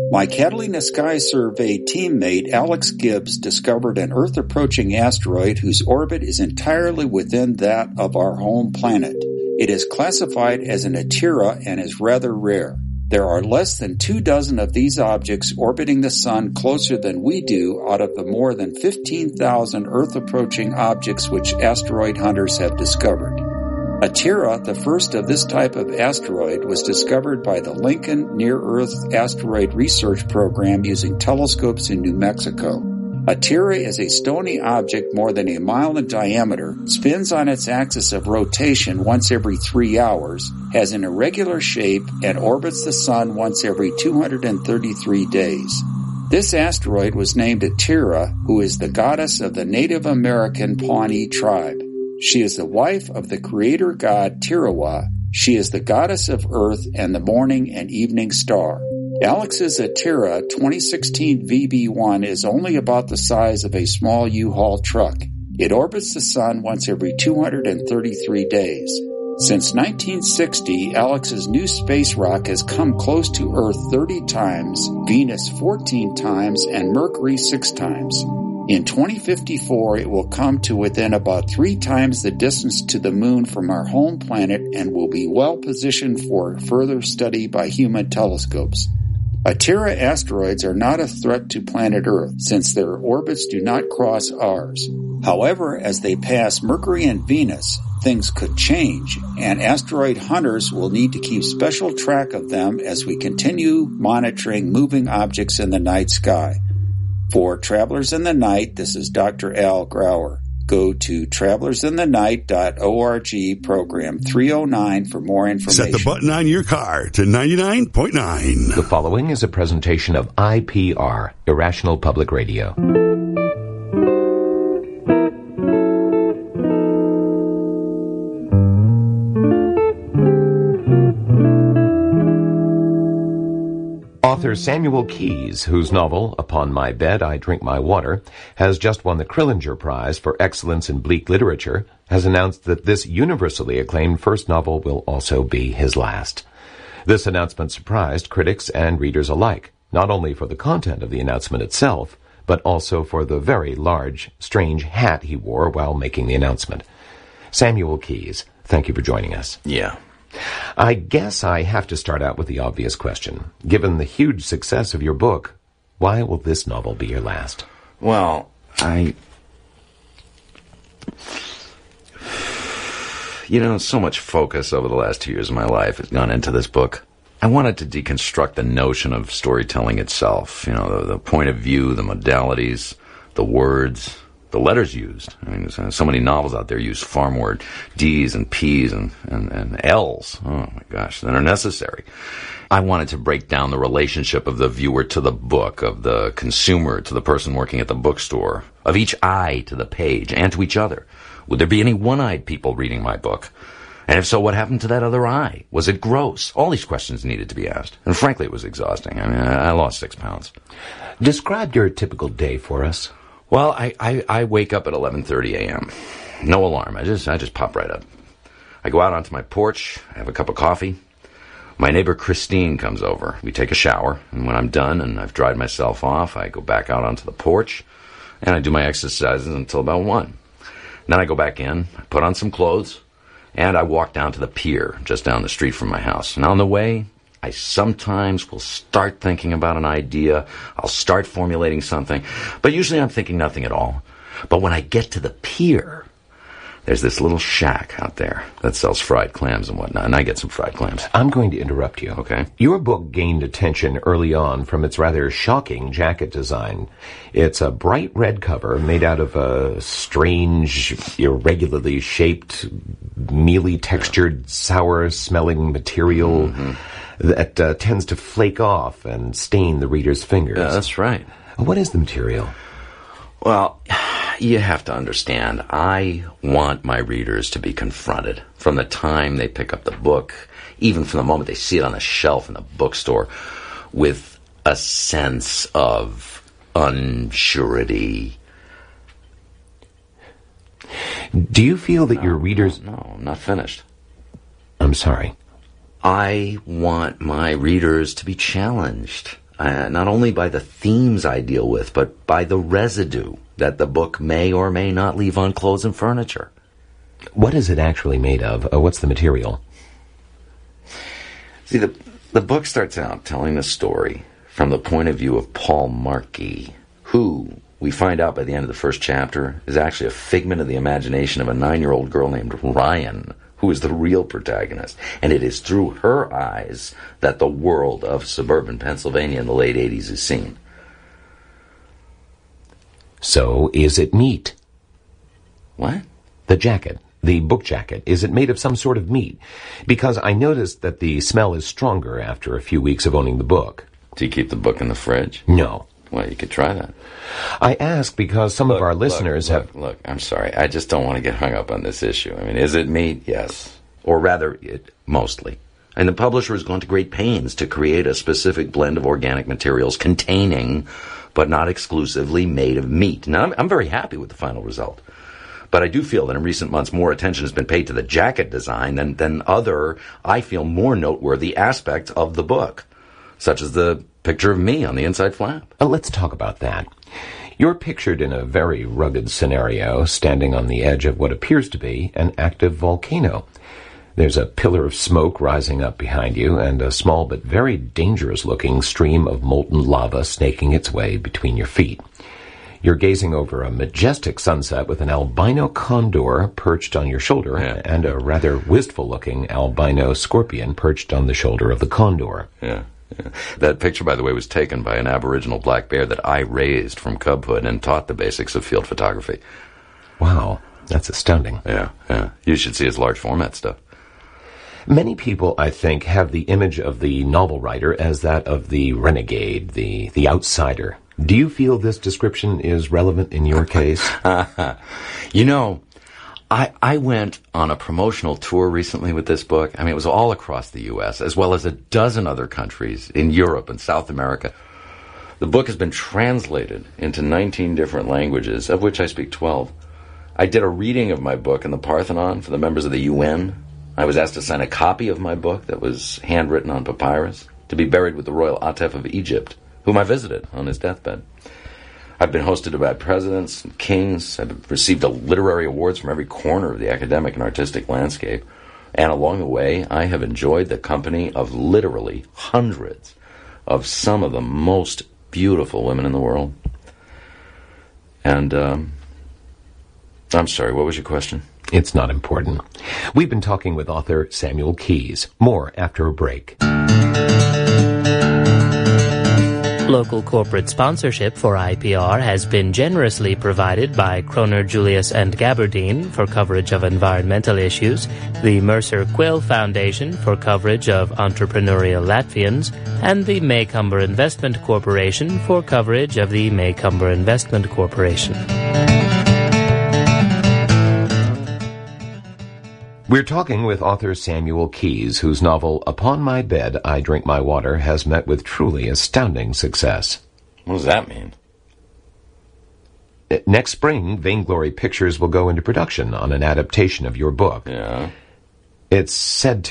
My Catalina Sky Survey teammate Alex Gibbs discovered an Earth-approaching asteroid whose orbit is entirely within that of our home planet. It is classified as an Atira and is rather rare. There are less than 24 of these objects orbiting the Sun closer than we do out of the more than 15,000 Earth-approaching objects which asteroid hunters have discovered. Atira, the first of this type of asteroid, was discovered by the Lincoln Near-Earth Asteroid Research Program using telescopes in New Mexico. Atira is a stony object more than a mile in diameter, spins on its axis of rotation once every 3 hours, has an irregular shape, and orbits the Sun once every 233 days. This asteroid was named Atira, who is the goddess of the Native American Pawnee tribe. She is the wife of the creator god Tirawa. She is the goddess of Earth and the morning and evening star. Alex's Atira 2016 VB1 is only about the size of a small U-Haul truck. It orbits the Sun once every 233 days. Since 1960, Alex's new space rock has come close to Earth 30 times, Venus 14 times, and Mercury 6 times. In 2054, it will come to within about 3 times the distance to the Moon from our home planet and will be well positioned for further study by human telescopes. Atira asteroids are not a threat to planet Earth, since their orbits do not cross ours. However, as they pass Mercury and Venus, things could change, and asteroid hunters will need to keep special track of them as we continue monitoring moving objects in the night sky. For Travelers in the Night, this is Dr. Al Grauer. Go to travelersinthenight.org, program 309 for more information. Set the button on your car to 99.9. The following is a presentation of IPR, Irrational Public Radio. Author Samuel Keyes, whose novel, Upon My Bed, I Drink My Water, has just won the Krillinger Prize for Excellence in Bleak Literature, has announced that this universally acclaimed first novel will also be his last. This announcement surprised critics and readers alike, not only for the content of the announcement itself, but also for the very large, strange hat he wore while making the announcement. Samuel Keyes, thank you for joining us. Yeah. I guess I have to start out with the obvious question. Given the huge success of your book, why will this novel be your last? Well, so much focus over the last 2 years of my life has gone into this book. I wanted to deconstruct the notion of storytelling itself, the point of view, the modalities, the words, the letters used. I mean, so many novels out there use far more D's and P's and L's, oh my gosh, than are necessary. I wanted to break down the relationship of the viewer to the book, of the consumer to the person working at the bookstore, of each eye to the page and to each other. Would there be any one-eyed people reading my book? And if so, what happened to that other eye? Was it gross? All these questions needed to be asked. And frankly, it was exhausting. I mean, I lost 6 pounds. Describe your typical day for us. Well, I wake up at 11:30 a.m. No alarm. I just pop right up. I go out onto my porch, I have a cup of coffee. My neighbor Christine comes over. We take a shower, and when I'm done and I've dried myself off, I go back out onto the porch, and I do my exercises until about 1. Then I go back in, I put on some clothes, and I walk down to the pier just down the street from my house. And on the way, I sometimes will start thinking about an idea. I'll start formulating something. But usually I'm thinking nothing at all. But when I get to the pier, there's this little shack out there that sells fried clams and whatnot. And I get some fried clams. I'm going to interrupt you. Okay. Your book gained attention early on from its rather shocking jacket design. It's a bright red cover made out of a strange, irregularly shaped, mealy textured, sour-smelling material. Mm-hmm. That tends to flake off and stain the reader's fingers. Yeah, that's right. What is the material? Well, you have to understand, I want my readers to be confronted from the time they pick up the book, even from the moment they see it on the shelf in the bookstore, with a sense of unsurety. Do you feel that your readers... No, I'm not finished. I'm sorry. I want my readers to be challenged. not only by the themes I deal with, but by the residue that the book may or may not leave on clothes and furniture. What is it actually made of? What's the material? See, the book starts out telling the story from the point of view of Paul Markey, who, we find out by the end of the first chapter, is actually a figment of the imagination of a 9-year-old girl named Ryan, who is the real protagonist. And it is through her eyes that the world of suburban Pennsylvania in the late 80s is seen. So, is it meat? What? The jacket. The book jacket. Is it made of some sort of meat? Because I noticed that the smell is stronger after a few weeks of owning the book. Do you keep the book in the fridge? No. Well, you could try that. I ask because some of our listeners have... Look, I'm sorry. I just don't want to get hung up on this issue. I mean, is it meat? Yes. Or rather, mostly. And the publisher has gone to great pains to create a specific blend of organic materials containing, but not exclusively, made of meat. Now, I'm very happy with the final result. But I do feel that in recent months more attention has been paid to the jacket design than other, I feel, more noteworthy aspects of the book, such as the picture of me on the inside flap. Let's talk about that. You're pictured in a very rugged scenario, standing on the edge of what appears to be an active volcano. There's a pillar of smoke rising up behind you, and a small but very dangerous-looking stream of molten lava snaking its way between your feet. You're gazing over a majestic sunset with an albino condor perched on your shoulder, and a rather wistful-looking albino scorpion perched on the shoulder of the condor. Yeah. That picture, by the way, was taken by an Aboriginal black bear that I raised from cubhood and taught the basics of field photography. Wow, that's astounding. Yeah. You should see his large format stuff. Many people, I think, have the image of the novel writer as that of the renegade, the outsider. Do you feel this description is relevant in your case? You know, I went on a promotional tour recently with this book. I mean, it was all across the U.S., as well as a dozen other countries in Europe and South America. The book has been translated into 19 different languages, of which I speak 12. I did a reading of my book in the Parthenon for the members of the UN. I was asked to sign a copy of my book that was handwritten on papyrus to be buried with the royal Atef of Egypt, whom I visited on his deathbed. I've been hosted by presidents and kings. I've received literary awards from every corner of the academic and artistic landscape. And along the way, I have enjoyed the company of literally hundreds of some of the most beautiful women in the world. And, I'm sorry, what was your question? It's not important. We've been talking with author Samuel Keyes. More after a break. Local corporate sponsorship for IPR has been generously provided by Kroner, Julius and Gaberdine for coverage of environmental issues, the Mercer Quill Foundation for coverage of entrepreneurial Latvians, and the Maycumber Investment Corporation for coverage of the Maycumber Investment Corporation. We're talking with author Samuel Keyes, whose novel Upon My Bed, I Drink My Water has met with truly astounding success. What does that mean? Next spring, Vainglory Pictures will go into production on an adaptation of your book. Yeah. It's said